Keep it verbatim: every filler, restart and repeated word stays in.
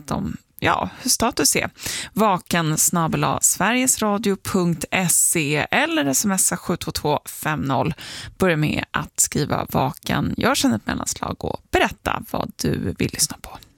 berätta om ja, hur status är. Vaken snabel-a sverigesradio punkt se eller smsa sju två två fem noll. Börja med att skriva vaken. Jag känner ett mellanslag och berätta vad du vill lyssna på.